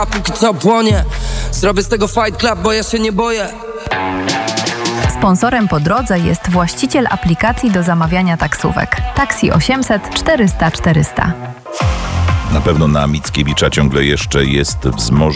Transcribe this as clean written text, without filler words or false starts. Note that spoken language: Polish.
póki co płonie. Zrobię z tego Fight Club, bo ja się nie boję. Sponsorem po drodze jest właściciel aplikacji do zamawiania taksówek. Taksi 800 400 400. Na pewno na Mickiewicza ciągle jeszcze jest wzmożenie.